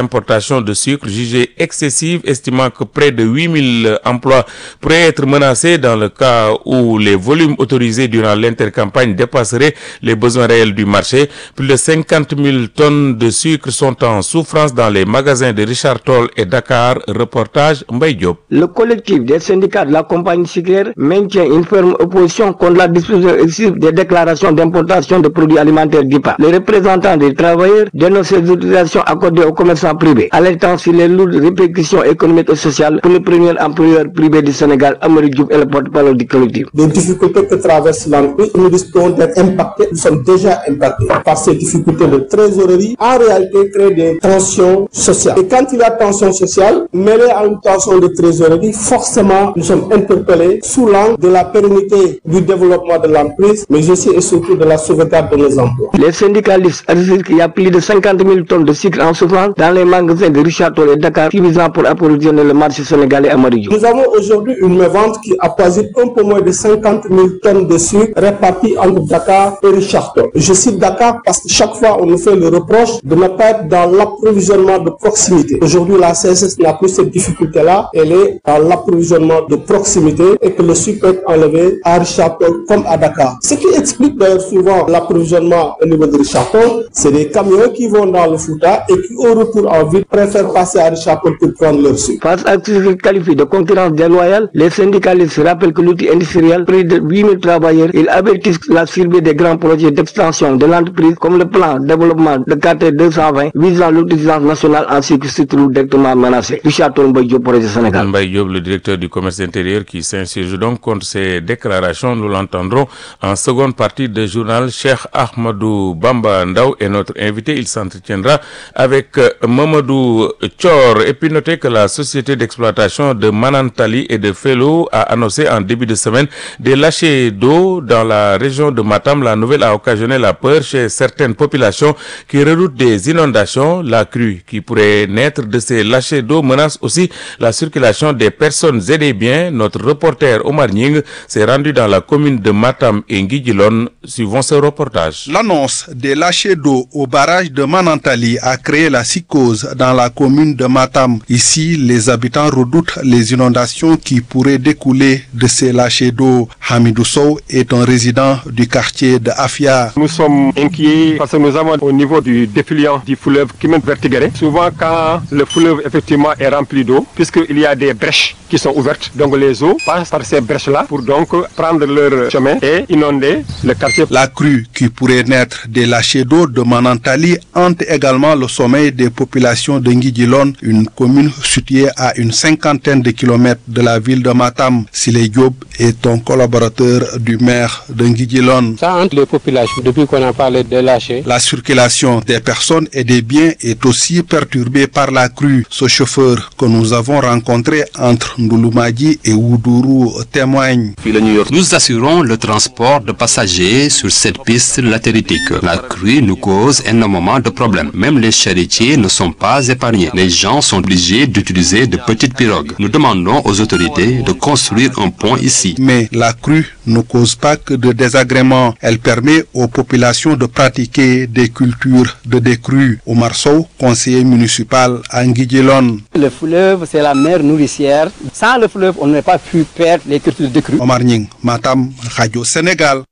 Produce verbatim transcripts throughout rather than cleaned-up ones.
d'importation de sucre jugée excessive, estimant que près de huit mille emplois pourraient être menacés dans le cas où les volumes autorisés durant l'intercampagne dépasseraient les besoins réels du marché. Plus de cinquante mille tonnes de sucre sont en souffrance dans les magasins de Richard Toll et Dakar. Reportage Mbaye Diop. Le collectif des syndicats de la compagnie sucrière maintient une ferme opposition contre la disposition excessive des déclarations d'importation de produits alimentaires d'I P A. Les représentants des travailleurs dénoncent les autorisations accordées aux commerçants privés, alertant sur les lourdes répercussions économiques et sociales pour le premier employeur privé du Sénégal, Amary Diouf, et le porte-parole du collectif. Les difficultés que traverse l'entreprise, nous risquons d'être impactés, nous sommes déjà impactés par ces difficultés de trésorerie, en réalité créent des tensions sociales. Et quand il y a tension sociale, mêlée à une tension de trésorerie, forcément nous sommes interpellés sous l'angle de la pérennité du développement de l'entreprise, mais aussi et surtout de la sauvegarde de nos emplois. Les syndicalistes assurent qu'il y a plus de cinquante mille tonnes de sucre en souffrance dans les magasins de Richard Toll et Dakar, suffisant pour approvisionner le marché sénégalais à Amary Diouf. Nous avons aujourd'hui une mévente qui avoisine un peu moins de cinquante mille tonnes de sucre réparties entre Dakar et Richard Toll. Je cite Dakar parce que chaque fois on nous fait le reproche de ne pas être dans l'approvisionnement de proximité. Aujourd'hui la C S S n'a plus cette difficulté-là, elle est dans l'approvisionnement de proximité et que le sucre peut être enlevé à Richard Toll comme à Dakar. Ce qui explique d'ailleurs souvent l'approvisionnement au niveau de Richard Toll, c'est des camions qui vont dans le Fouta et qui au retour en ville préfèrent passer à Richard Toll pour prendre leur sucre. Face à ce qui qualifie de concurrence déloyale, les syndicalistes rappellent que l'outil industriel, près de huit mille travailleurs, ils avertissent la survie des grands projets d'extension de l'entreprise comme le plan de développement de K T deux cent vingt visant l'autosuffisance nationale en sucre se trouve directement menacé. Richard Toll, Mbaye Diop, Projet Sénégal. Mbaye Diop, le directeur du commerce intérieur qui s'insurge donc contre ces déclarations, nous l'entendrons en seconde partie de journal. Cheikh Ahmadou Bamba Ndaw est notre invité. Il s'entretiendra avec Mamadou Thior. Et puis notez que la société d'exploitation de Manantali et de Felo a annoncé en début de semaine des lâchers d'eau dans la région de Matam. La nouvelle a occasionné la peur chez certaines populations qui redoutent des inondations. La crue qui pourrait naître de ces lâchers d'eau menace aussi la circulation des personnes et des biens. Notre reporter Omar Nying s'est rendu dans la commune de Matam et Nguidjilone. Suivons ce reportage. L'annonce des lâchers d'eau au barrage de Manantali a créé la psychose dans la commune de Matam. Ici, les habitants redoutent les inondations qui pourraient découler de ces lâchers d'eau. Hamidou Sow est un résident du quartier de Afia. Nous sommes inquiets parce que nous avons au niveau du défluent du fleuve qui mène vers Tigré. Souvent, quand le fleuve effectivement est rempli d'eau, puisqu'il y a des brèches qui sont ouvertes, donc les eaux passent par ces brèches-là pour donc prendre leur chemin et inonder le quartier. La crue qui pourrait naître des lâchers d'eau de Manantali hante également le sommeil des populations de Nguidjilone, une commune située à une cinquantaine de kilomètres de la ville de Matam. Sile Diop est un collaborateur du maire de Nguidjilone. Ça hante les populations depuis qu'on a parlé de lâchers. La circulation des personnes et des biens est aussi perturbée par la crue. Ce chauffeur que nous avons rencontré entre Ndouloumadi et Oudourou témoigne. Nous assurons le transport de passagers sur cette piste latéritique. La crue nous cause énormément de problèmes. Même les charretiers ne sont pas épargnés. Les gens sont obligés d'utiliser de petites pirogues. Nous demandons aux autorités de construire un pont ici. Mais la crue ne cause pas que de désagréments. Elle permet aux populations de pratiquer des cultures de décrue. Omar Sow, conseiller municipal à Nguidjilone. Le fleuve, c'est la mer nourricière. Sans le fleuve, on n'aurait pas pu perdre les cultures de décrue. Omar Nying, Matam, Radio Sénégal.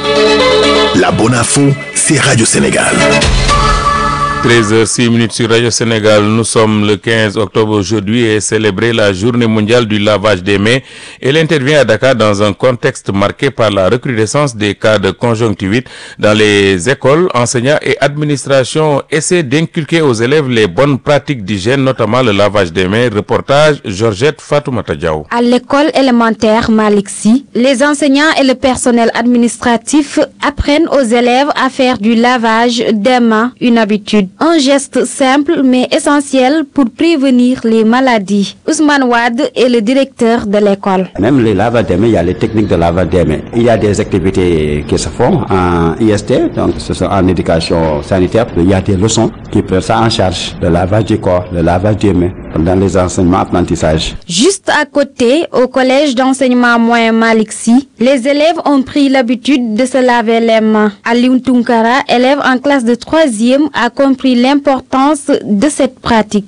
La bonne info, c'est Radio Sénégal. treize heures six minutes sur Radio Sénégal. Nous sommes le quinze octobre aujourd'hui et célébrer la journée mondiale du lavage des mains. Elle intervient à Dakar dans un contexte marqué par la recrudescence des cas de conjonctivite dans les écoles. Enseignants et administration essaient d'inculquer aux élèves les bonnes pratiques d'hygiène, notamment le lavage des mains. Reportage Georgette Fatoumata Diaw. À l'école élémentaire Malick Sy, les enseignants et le personnel administratif apprennent aux élèves à faire du lavage des mains, une habitude. Un geste simple mais essentiel pour prévenir les maladies. Ousmane Wade est le directeur de l'école. Même les lavage des mains, il y a les techniques de lavage des mains. Il y a des activités qui se font en I S T, donc ce sont en éducation sanitaire. Il y a des leçons qui prennent ça en charge, le lavage du corps, le lavage des mains, dans les enseignements apprentissages. Juste à côté, au collège d'enseignement moyen Malick Sy, les élèves ont pris l'habitude de se laver les mains. Alioune Tunkara, élève en classe de troisième, a compris l'importance de cette pratique.